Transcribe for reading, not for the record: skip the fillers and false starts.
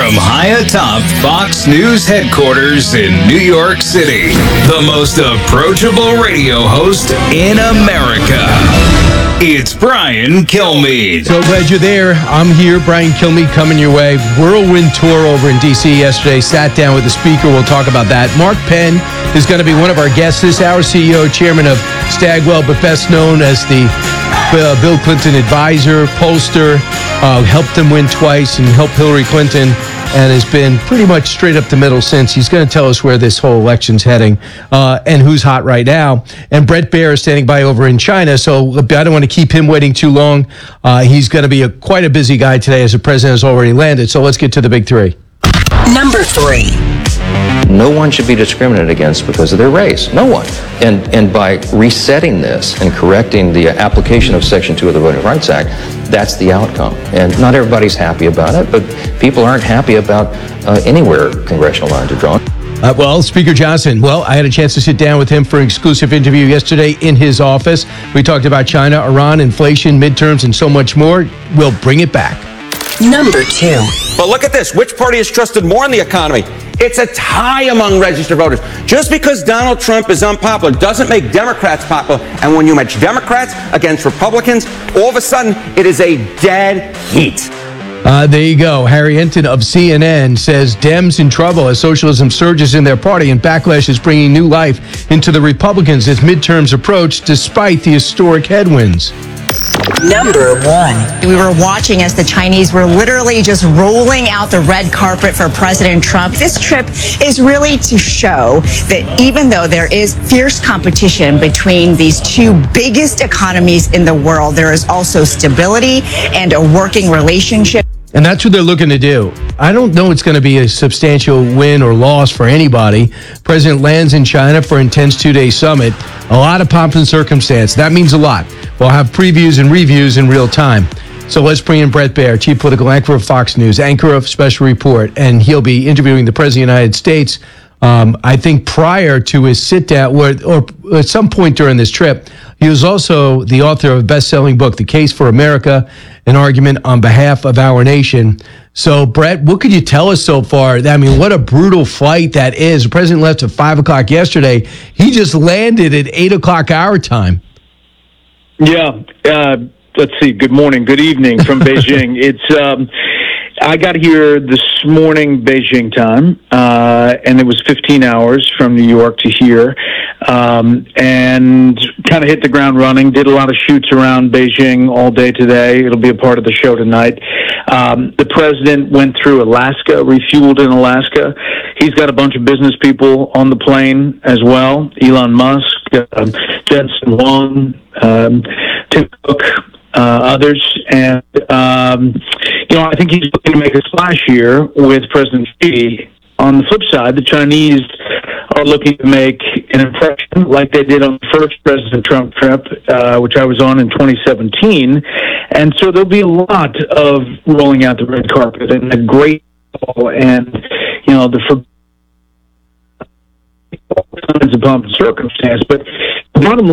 From high atop Fox News headquarters in New York City, the most approachable radio host in America. It's Brian Kilmeade. So glad you're there. I'm here, Brian Kilmeade, coming your way. Whirlwind tour over in D.C. yesterday. Sat down with the speaker. We'll talk about that. Mark Penn is going to be one of our guests this hour. CEO, chairman of Stagwell, but best known as the Bill Clinton advisor, pollster, helped him win twice and helped Hillary Clinton, and has been pretty much straight up the middle since. He's going to tell us where this whole election's heading and who's hot right now. And Bret Baier is standing by over in China, so I don't want to keep him waiting too long. He's going to be quite a busy guy today as the president has already landed. So let's get to the big three. Number 3. No one should be discriminated against because of their race. No one. And by resetting this and correcting the application of Section 2 of the Voting Rights Act, that's the outcome. And not everybody's happy about it, but people aren't happy about anywhere congressional lines are drawn. Speaker Johnson, I had a chance to sit down with him for an exclusive interview yesterday in his office. We talked about China, Iran, inflation, midterms, and so much more. We'll bring it back. Number 2. But look at this. Which party is trusted more in the economy? It's a tie among registered voters. Just because Donald Trump is unpopular doesn't make Democrats popular. And when you match Democrats against Republicans, all of a sudden, it is a dead heat. There you go. Harry Enton of CNN says Dems in trouble as socialism surges in their party and backlash is bringing new life into the Republicans as midterms approach despite the historic headwinds. Number 1. We were watching as the Chinese were literally just rolling out the red carpet for President Trump. This trip is really to show that even though there is fierce competition between these two biggest economies in the world, there is also stability and a working relationship. And that's what they're looking to do. I don't know it's going to be a substantial win or loss for anybody. President lands in China for an intense 2-day summit. A lot of pomp and circumstance. That means a lot. We'll have previews and reviews in real time. So let's bring in Bret Baier, chief political anchor of Fox News, anchor of Special Report, and he'll be interviewing the President of the United States, I think prior to his sit-down, or at some point during this trip. He was also the author of a best-selling book, The Case for America, an argument on behalf of our nation. So, Bret, what could you tell us so far? I mean, what a brutal flight that is. The president left at 5 o'clock yesterday. He just landed at 8 o'clock our time. Yeah. Let's see. Good morning. Good evening from Beijing. I got here this morning, Beijing time, and it was 15 hours from New York to here, and kind of hit the ground running, did a lot of shoots around Beijing all day today. It'll be a part of the show tonight. The president went through Alaska, refueled in Alaska. He's got a bunch of business people on the plane as well. Elon Musk, Jensen Huang, Tim Cook, others, and I think he's looking to make a splash here with President Xi. On the flip side, the Chinese are looking to make an impression like they did on the first President Trump trip, which I was on in 2017, and so there'll be a lot of rolling out the red carpet and a great and the pomp and circumstance, but the bottom line